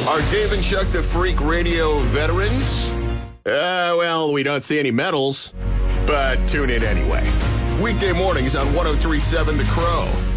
Are Dave and Chuck the Freak Radio veterans? Well, we don't see any medals, but tune in anyway. Weekday mornings on 103.7 The Crow.